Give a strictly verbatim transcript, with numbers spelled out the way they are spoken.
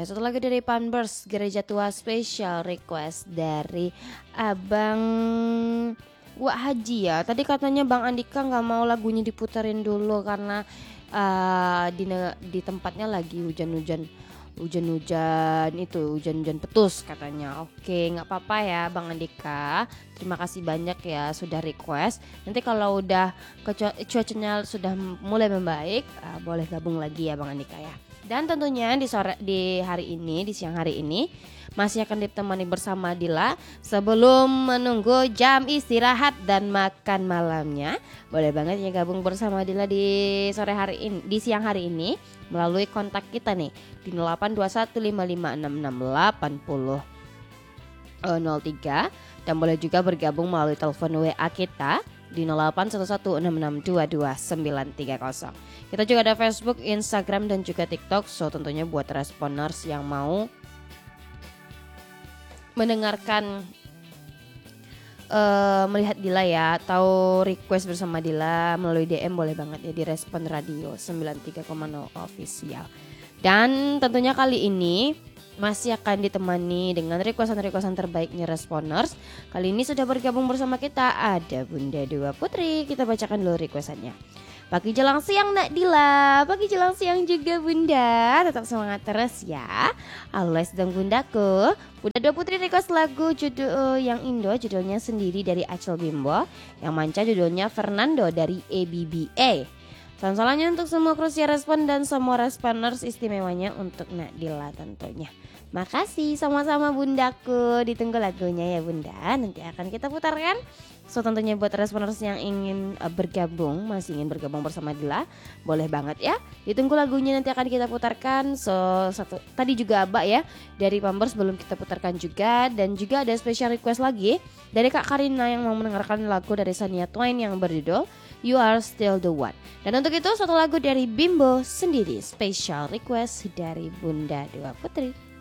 satu lagu dari Panbers, Gereja Tua Special request dari Abang Wak Haji ya. Tadi katanya Bang Andika nggak mau lagunya diputerin dulu karena uh, di di tempatnya lagi hujan-hujan hujan-hujan itu hujan-hujan petus katanya. Oke, nggak apa-apa ya Bang Andika. Terima kasih banyak ya sudah request. Nanti kalau udah cuacanya sudah mulai membaik, uh, boleh gabung lagi ya Bang Andika ya. Dan tentunya di sore di hari ini, di siang hari ini masih akan ditemani bersama Dila sebelum menunggu jam istirahat dan makan malamnya. Boleh banget ya gabung bersama Dila di sore hari ini, di siang hari ini melalui kontak kita nih di nol delapan dua satu lima lima enam enam delapan nol nol tiga dan boleh juga bergabung melalui telepon W A kita di nol delapan satu satu enam enam dua dua sembilan tiga nol. Kita juga ada Facebook, Instagram dan juga TikTok. So tentunya buat responers yang mau mendengarkan uh, melihat Dila ya atau request bersama Dila melalui D M boleh banget ya di Respon Radio sembilan tiga koma nol Official. Dan tentunya kali ini masih akan ditemani dengan requestan-requestan terbaiknya Responers. Kali ini sudah bergabung bersama kita ada Bunda Dua Putri. Kita bacakan dulu requestannya. Pagi jelang siang Nak Dila, pagi jelang siang juga Bunda. Tetap semangat terus ya. Always dong Bundaku. Bunda Dua Putri request lagu judul yang Indo, judulnya Sendiri dari Acel Bimbo. Yang manca judulnya Fernando dari A B B A. Salam-salamnya untuk semua krusia respon dan semua responers, istimewanya untuk Nak Dila tentunya. Makasih sama-sama Bundaku. Ditunggu lagunya ya Bunda. Nanti akan kita putarkan. So tentunya buat responers yang ingin uh, bergabung, masih ingin bergabung bersama Dila, boleh banget ya. Ditunggu lagunya nanti akan kita putarkan. So satu tadi juga Abak ya dari Pampers belum kita putarkan juga. Dan juga ada special request lagi dari Kak Karina yang mau mendengarkan lagu dari Shania Twain yang berjudul You Are Still The One. Dan untuk itu satu lagu dari Bimbo Sendiri, special request dari Bunda Dua Putri.